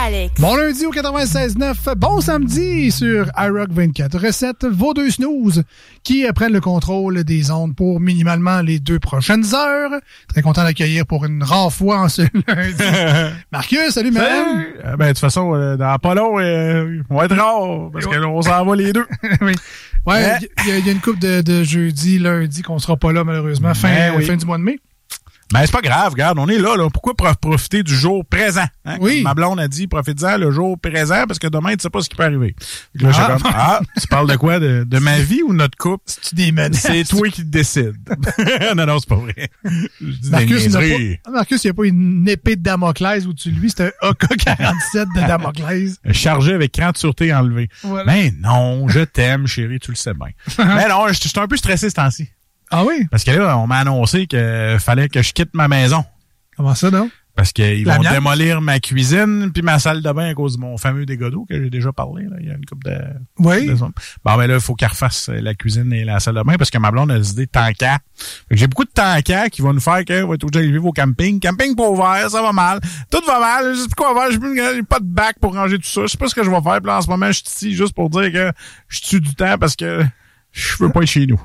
Alex. Bon lundi au 96.9, bon samedi sur iRock 24/7, vos deux snooze qui prennent le contrôle des ondes pour minimalement les 2 prochaines heures. Très content d'accueillir pour une rare fois en ce lundi. Marcus, salut, man! De toute façon, dans pas long, on va être rare, parce qu'on s'en va les deux. Oui. Ouais, il y a une couple de jeudi, lundi qu'on sera pas là, malheureusement, fin du mois de mai. Ben, c'est pas grave, regarde, on est là. Pourquoi profiter du jour présent? Hein? Oui. Comme ma blonde a dit, profite-en le jour présent, parce que demain, tu sais pas ce qui peut arriver. Là, je suis comme, tu parles de quoi? De ma vie ou notre couple? C'est-tu des menaces? C'est toi qui te décides. Non, c'est pas vrai. Marcus, il n'y a pas une épée de Damoclès au-dessus de lui, c'est un AK-47 de Damoclès. Chargé avec cran de sûreté enlevé. Voilà. Mais non, je t'aime, chérie, tu le sais bien. Mais non, je suis un peu stressé ce temps-ci. Ah oui? Parce que là, on m'a annoncé qu'il fallait que je quitte ma maison. Comment ça, non? Parce qu'ils vont démolir ma cuisine puis ma salle de bain à cause de mon fameux dégât d'eau que j'ai déjà parlé. Là. Il y a une couple de... Oui. Bon, ben là, il faut qu'elle refasse la cuisine et la salle de bain parce que ma blonde a décidé de tanker. J'ai beaucoup de tankers qui vont nous faire qu'on va être obligé de vivre au camping. Camping pas ouvert, ça va mal. Tout va mal. Je sais plus quoi faire. J'ai pas de bac pour ranger tout ça. Je sais pas ce que je vais faire. Puis là, en ce moment, je suis ici juste pour dire que je tue du temps parce que je veux pas être chez nous.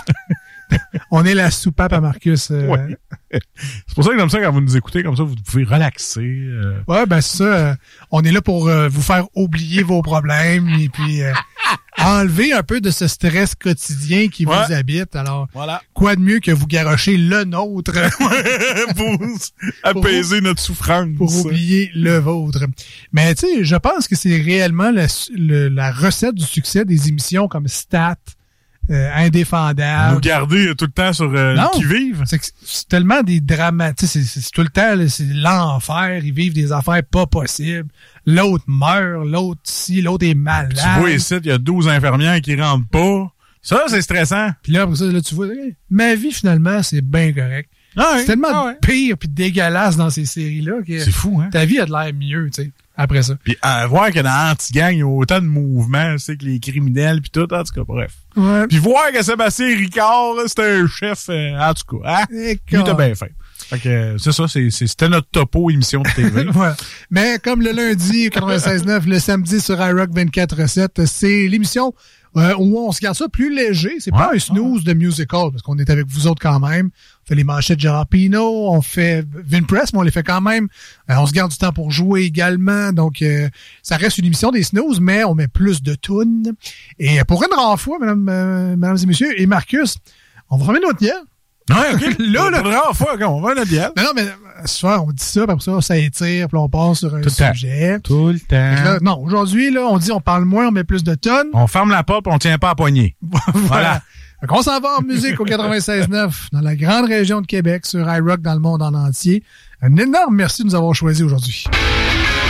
On est la soupape à Marcus. Ouais. C'est pour ça que j'aime ça quand vous nous écoutez, comme ça, vous pouvez relaxer. Ouais, ben c'est ça. On est là pour vous faire oublier vos problèmes et puis enlever un peu de ce stress quotidien qui vous habite. Alors, quoi de mieux que vous garrochez le nôtre pour apaiser notre souffrance. Pour oublier le vôtre. Mais tu sais, je pense que c'est réellement la recette du succès des émissions comme Stat, indéfendable. Nous garder tout le temps sur qui vivent. C'est tellement des dramas. C'est tout le temps, là, c'est l'enfer. Ils vivent des affaires pas possibles. L'autre meurt, l'autre l'autre est malade. Puis tu vois ici, il y a 12 infirmières qui rentrent pas. Ça, c'est stressant. Puis là, après ça, là, tu vois, ma vie, finalement, c'est bien correct. C'est tellement pire puis dégueulasse dans ces séries-là que c'est fou, hein? Ta vie a de l'air mieux, tu sais, après ça. Puis voir que dans Anti-Gang, il y a autant de mouvements, tu sais, que les criminels puis tout, en tout cas, bref. Ouais. Puis voir que Sébastien Ricard, là, c'était un chef, en tout cas, hein? Lui, t'as bien fait. Fait que c'est ça, c'était notre topo émission de TV. Ouais. Mais comme le lundi 96.9, le samedi sur iRock 24/7, c'est l'émission où on se garde ça plus léger. C'est pas un snooze de musical, parce qu'on est avec vous autres quand même. On fait les manchettes de Gérard Pinault, on fait Vin Press, mais on les fait quand même. On se garde du temps pour jouer également. Donc, ça reste une émission des snooze, mais on met plus de tunes. Et pour une rare fois, mesdames et messieurs, et Marcus, on va remettre notre bière. Ouais, OK. Là, la première fois qu'on va à la bière. Non, mais souvent, on dit ça, puis après ça étire, puis on passe sur un sujet. Tout le temps. Là, non, aujourd'hui, là, on dit on parle moins, on met plus de tonnes. On ferme la porte, puis on tient pas à poignée. Voilà. Donc, on s'en va en musique au 96.9, dans la grande région de Québec, sur iRock dans le monde en entier. Un énorme merci de nous avoir choisis aujourd'hui.